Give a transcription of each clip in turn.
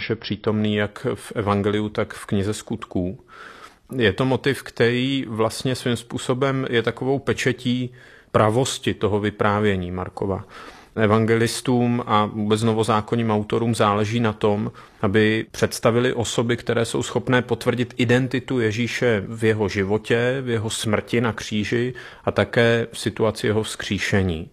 už je přítomný jak v Evangeliu, tak v knize Skutků. Je to motiv, který vlastně svým způsobem je takovou pečetí pravosti toho vyprávění Markova. Evangelistům a vůbec novozákonním autorům záleží na tom, aby představili osoby, které jsou schopné potvrdit identitu Ježíše v jeho životě, v jeho smrti na kříži a také v situaci jeho vzkříšení.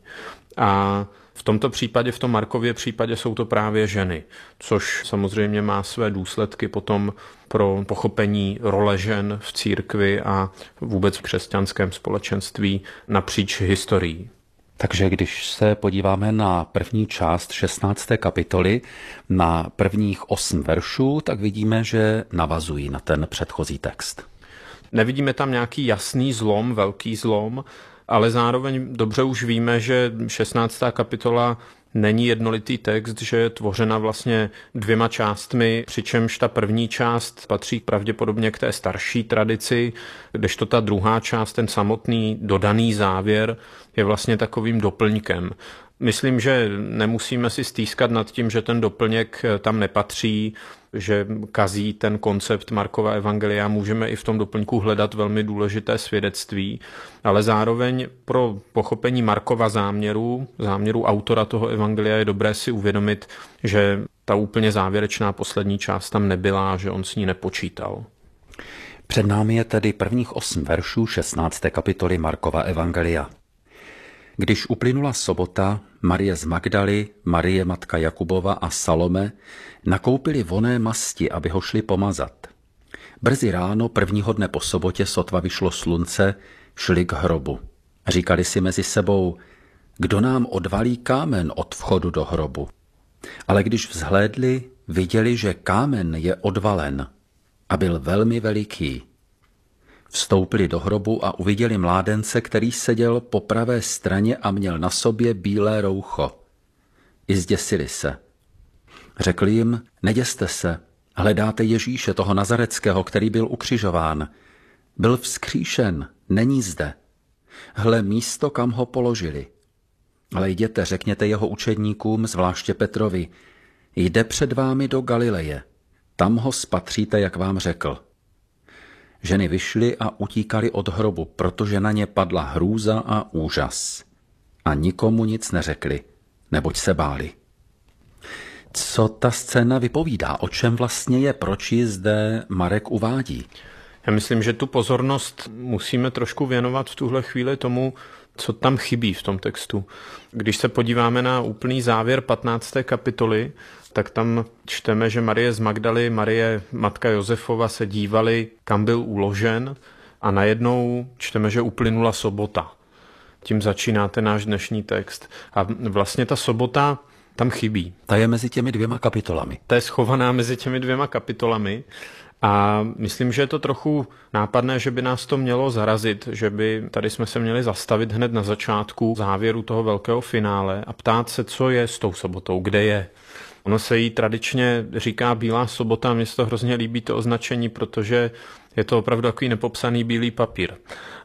A v tomto případě, v tom Markově případě jsou to právě ženy, což samozřejmě má své důsledky potom pro pochopení role žen v církvi a vůbec v křesťanském společenství napříč historií. Takže když se podíváme na první část 16. kapitoly, na prvních 8 veršů, tak vidíme, že navazují na ten předchozí text. Nevidíme tam nějaký jasný zlom, velký zlom, ale zároveň dobře už víme, že 16. kapitola není jednolitý text, že je tvořena vlastně 2 částmi, přičemž ta první část patří pravděpodobně k té starší tradici, kdežto ta druhá část, ten samotný dodaný závěr, je vlastně takovým doplňkem. Myslím, že nemusíme si stýskat nad tím, že ten doplněk tam nepatří, že kazí ten koncept Markova evangelia. Můžeme i v tom doplňku hledat velmi důležité svědectví, ale zároveň pro pochopení Markova záměru autora toho evangelia je dobré si uvědomit, že ta úplně závěrečná poslední část tam nebyla, že on s ní nepočítal. Před námi je tedy prvních 8 veršů 16. kapitoly Markova evangelia. Když uplynula sobota, Marie z Magdaly, Marie matka Jakubova a Salome nakoupili vonné masti, aby ho šli pomazat. Brzy ráno prvního dne po sobotě, sotva vyšlo slunce, šli k hrobu. Říkali si mezi sebou, kdo nám odvalí kámen od vchodu do hrobu. Ale když vzhlédli, viděli, že kámen je odvalen a byl velmi veliký. Vstoupili do hrobu a uviděli mládence, který seděl po pravé straně a měl na sobě bílé roucho. I zděsili se. Řekl jim, neděste se, hledáte Ježíše, toho Nazareckého, který byl ukřižován. Byl vzkříšen, není zde. Hle místo, kam ho položili. Ale jděte, řekněte jeho učedníkům, zvláště Petrovi, jde před vámi do Galileje, tam ho spatříte, jak vám řekl. Ženy vyšly a utíkaly od hrobu, protože na ně padla hrůza a úžas. A nikomu nic neřekli, neboť se báli. Co ta scéna vypovídá? O čem vlastně je? Proč ji zde Marek uvádí? Já myslím, že tu pozornost musíme trošku věnovat v tuhle chvíli tomu, co tam chybí v tom textu. Když se podíváme na úplný závěr 15. kapitoly, tak tam čteme, že Marie z Magdaly, Marie matka Josefova se dívali, kam byl uložen, a najednou čteme, že uplynula sobota. Tím začíná ten náš dnešní text. A vlastně ta sobota tam chybí. Ta je mezi těmi 2 kapitolami. Ta je schovaná mezi těmi 2 kapitolami. A myslím, že je to trochu nápadné, že by nás to mělo zarazit, že by tady jsme se měli zastavit hned na začátku závěru toho velkého finále a ptát se, co je s tou sobotou, kde je. Ono se jí tradičně říká Bílá sobota, mně se to hrozně líbí to označení, protože je to opravdu takový nepopsaný bílý papír.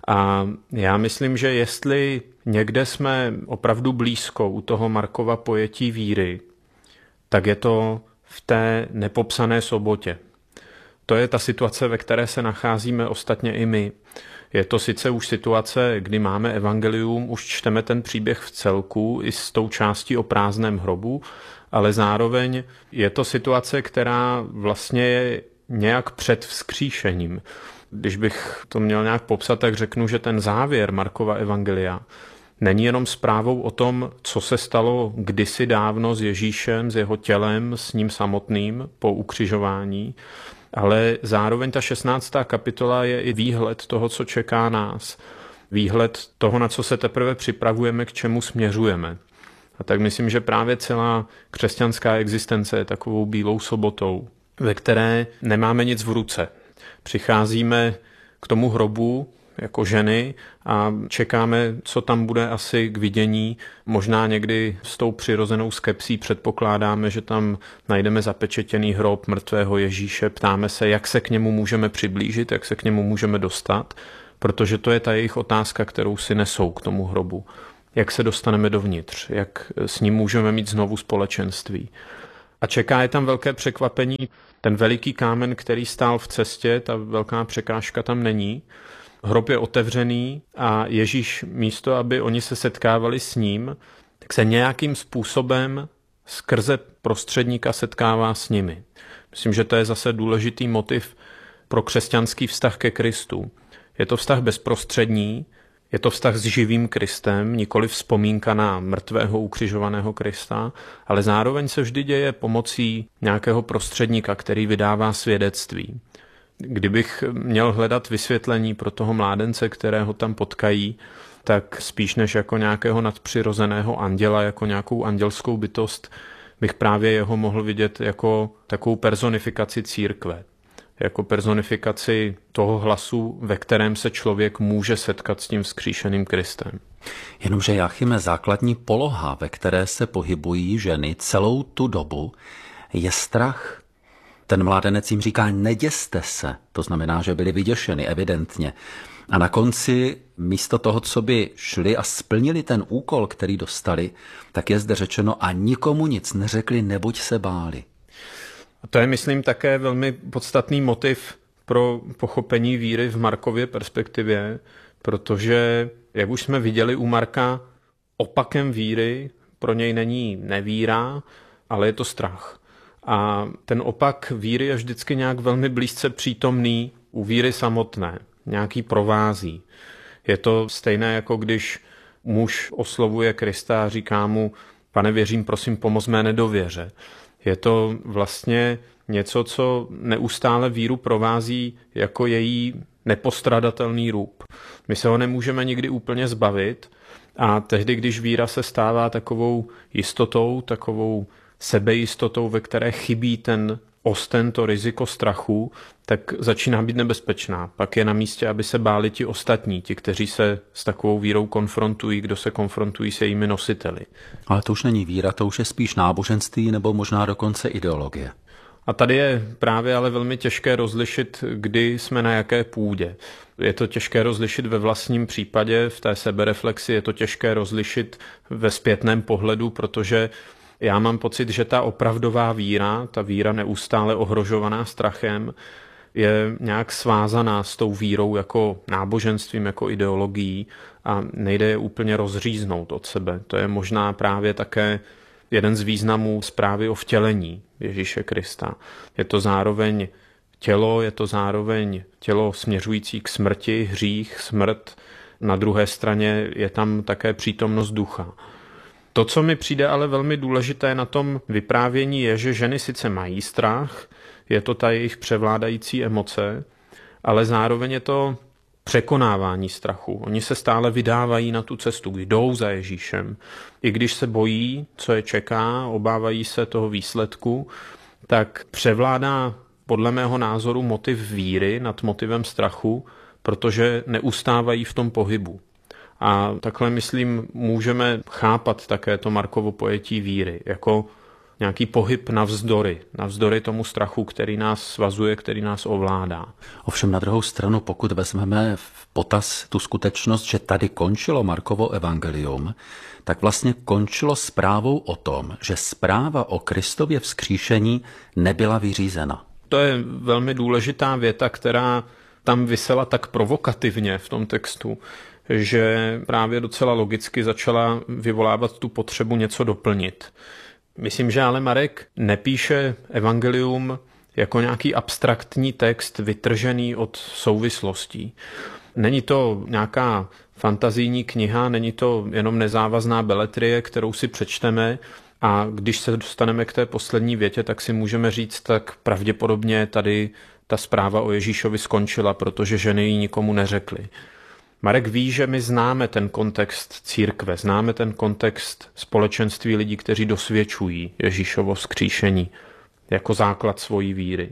A já myslím, že jestli někde jsme opravdu blízko u toho Markova pojetí víry, tak je to v té nepopsané sobotě. To je ta situace, ve které se nacházíme ostatně i my. Je to sice už situace, kdy máme evangelium, už čteme ten příběh v celku i s tou částí o prázdném hrobu, ale zároveň je to situace, která vlastně je nějak před vzkříšením. Když bych to měl nějak popsat, tak řeknu, že ten závěr Markova evangelia není jenom zprávou o tom, co se stalo kdysi dávno s Ježíšem, s jeho tělem, s ním samotným po ukřižování, ale zároveň ta 16. kapitola je i výhled toho, co čeká nás. Výhled toho, na co se teprve připravujeme, k čemu směřujeme. A tak myslím, že právě celá křesťanská existence je takovou bílou sobotou, ve které nemáme nic v ruce. Přicházíme k tomu hrobu jako ženy a čekáme, co tam bude asi k vidění. Možná někdy s tou přirozenou skepsí předpokládáme, že tam najdeme zapečetěný hrob mrtvého Ježíše. Ptáme se, jak se k němu můžeme přiblížit, jak se k němu můžeme dostat, protože to je ta jejich otázka, kterou si nesou k tomu hrobu. Jak se dostaneme dovnitř, jak s ním můžeme mít znovu společenství. A čeká je tam velké překvapení. Ten veliký kámen, který stál v cestě, ta velká překážka tam není. Hrob je otevřený a Ježíš místo, aby oni se setkávali s ním, tak se nějakým způsobem skrze prostředníka setkává s nimi. Myslím, že to je zase důležitý motiv pro křesťanský vztah ke Kristu. Je to vztah bezprostřední, je to vztah s živým Kristem, nikoli vzpomínka na mrtvého ukřižovaného Krista, ale zároveň se vždy děje pomocí nějakého prostředníka, který vydává svědectví. Kdybych měl hledat vysvětlení pro toho mládence, kterého tam potkají, tak spíš než jako nějakého nadpřirozeného anděla, jako nějakou andělskou bytost, bych právě jeho mohl vidět jako takovou personifikaci církve. Jako personifikaci toho hlasu, ve kterém se člověk může setkat s tím vzkříšeným Kristem. Jenomže, Jáchyme, základní poloha, ve které se pohybují ženy celou tu dobu, je strach. Ten mládenec jim říká, neděste se. To znamená, že byli vyděšeni, evidentně. A na konci, místo toho, co by šli a splnili ten úkol, který dostali, tak je zde řečeno a nikomu nic neřekli, neboť se báli. A to je, myslím, také velmi podstatný motiv pro pochopení víry v Markově perspektivě, protože, jak už jsme viděli u Marka, opakem víry pro něj není nevíra, ale je to strach. A ten opak víry je vždycky nějak velmi blízce přítomný u víry samotné, nějaký provází. Je to stejné, jako když muž oslovuje Krista a říká mu, Pane, věřím, prosím, pomoz mé nedověře. Je to vlastně něco, co neustále víru provází jako její nepostradatelný růb. My se ho nemůžeme nikdy úplně zbavit a tehdy, když víra se stává takovou jistotou, takovou sebejistotou, ve které chybí ten osten, to riziko strachu, tak začíná být nebezpečná. Pak je na místě, aby se báli ti ostatní, ti, kteří se s takovou vírou konfrontují, kdo se konfrontují s jejími nositeli. Ale to už není víra, to už je spíš náboženství nebo možná dokonce ideologie. A tady je právě ale velmi těžké rozlišit, kdy jsme na jaké půdě. Je to těžké rozlišit ve vlastním případě, v té sebereflexi, je to těžké rozlišit ve zpětném pohledu, protože já mám pocit, že ta opravdová víra, ta víra neustále ohrožovaná strachem, je nějak svázaná s tou vírou jako náboženstvím, jako ideologií a nejde je úplně rozříznout od sebe. To je možná právě také jeden z významů zprávy o vtělení Ježíše Krista. Je to zároveň tělo, je to zároveň tělo směřující k smrti, hřích, smrt. Na druhé straně je tam také přítomnost ducha. To, co mi přijde ale velmi důležité na tom vyprávění, je, že ženy sice mají strach, je to ta jejich převládající emoce, ale zároveň je to překonávání strachu. Oni se stále vydávají na tu cestu, jdou za Ježíšem. I když se bojí, co je čeká, obávají se toho výsledku, tak převládá podle mého názoru motiv víry nad motivem strachu, protože neustávají v tom pohybu. A takhle, myslím, můžeme chápat také to Markovo pojetí víry, jako nějaký pohyb navzdory tomu strachu, který nás svazuje, který nás ovládá. Ovšem na druhou stranu, pokud vezmeme v potaz tu skutečnost, že tady končilo Markovo evangelium, tak vlastně končilo zprávou o tom, že zpráva o Kristově vzkříšení nebyla vyřízena. To je velmi důležitá věta, která tam visela tak provokativně v tom textu, že právě docela logicky začala vyvolávat tu potřebu něco doplnit. Myslím, že ale Marek nepíše evangelium jako nějaký abstraktní text vytržený od souvislostí. Není to nějaká fantazijní kniha, není to jenom nezávazná beletrie, kterou si přečteme a když se dostaneme k té poslední větě, tak si můžeme říct, tak pravděpodobně tady ta zpráva o Ježíšovi skončila, protože ženy ji nikomu neřekly. Marek ví, že my známe ten kontext církve, známe ten kontext společenství lidí, kteří dosvědčují Ježíšovo vzkříšení jako základ svojí víry.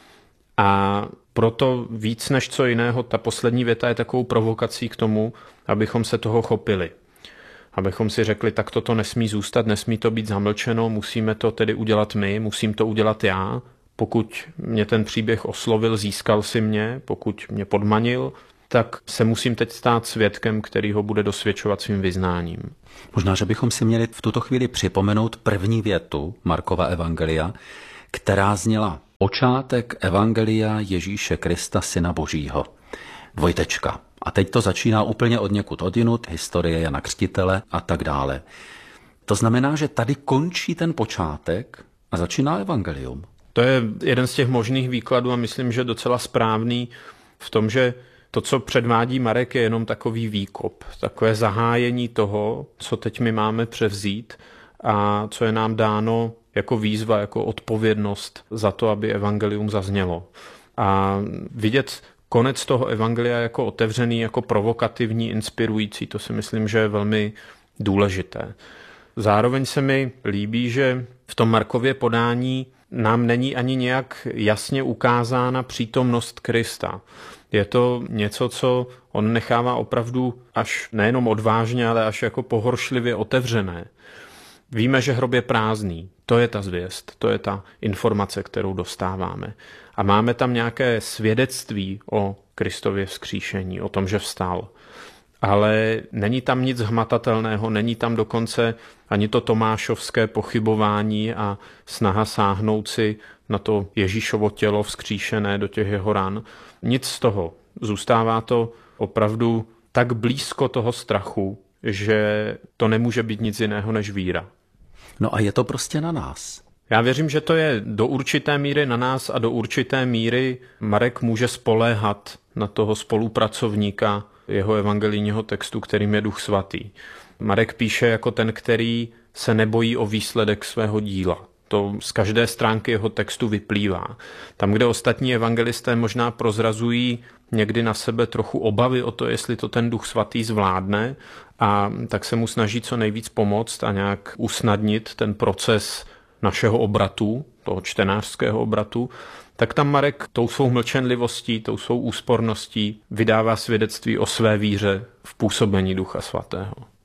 A proto víc než co jiného, ta poslední věta je takovou provokací k tomu, abychom se toho chopili. Abychom si řekli, tak toto nesmí zůstat, nesmí to být zamlčeno, musíme to tedy udělat my, musím to udělat já. Pokud mě ten příběh oslovil, získal si mě, pokud mě podmanil, tak se musím teď stát svědkem, který ho bude dosvědčovat svým vyznáním. Možná, že bychom si měli v tuto chvíli připomenout první větu Markova evangelia, která zněla: počátek evangelia Ježíše Krista, Syna Božího. Dvojtečka. A teď to začíná úplně odněkud odjinud, historie Jana Křtitele a tak dále. To znamená, že tady končí ten počátek a začíná evangelium. To je jeden z těch možných výkladů a myslím, že docela správný v tom, že to, co předvádí Marek, je jenom takový výkop, takové zahájení toho, co teď my máme převzít a co je nám dáno jako výzva, jako odpovědnost za to, aby evangelium zaznělo. A vidět konec toho evangelia jako otevřený, jako provokativní, inspirující, to si myslím, že je velmi důležité. Zároveň se mi líbí, že v tom Markově podání nám není ani nějak jasně ukázána přítomnost Krista. Je to něco, co on nechává opravdu až nejenom odvážně, ale až jako pohoršlivě otevřené. Víme, že hrob je prázdný. To je ta zvěst, to je ta informace, kterou dostáváme. A máme tam nějaké svědectví o Kristově vzkříšení, o tom, že vstal. Ale není tam nic hmatatelného, není tam dokonce ani to tomášovské pochybování a snaha sáhnout si na to Ježíšovo tělo vzkříšené do těch jeho ran. Nic z toho. Zůstává to opravdu tak blízko toho strachu, že to nemůže být nic jiného než víra. No a je to prostě na nás. Já věřím, že to je do určité míry na nás a do určité míry Marek může spoléhat na toho spolupracovníka jeho evangelijního textu, kterým je Duch Svatý. Marek píše jako ten, který se nebojí o výsledek svého díla. To z každé stránky jeho textu vyplývá. Tam, kde ostatní evangelisté možná prozrazují někdy na sebe trochu obavy o to, jestli to ten Duch Svatý zvládne, a tak se mu snaží co nejvíc pomoct a nějak usnadnit ten proces našeho obratu, toho čtenářského obratu, tak tam Marek tou svou mlčenlivostí, tou svou úsporností vydává svědectví o své víře v působení Ducha Svatého.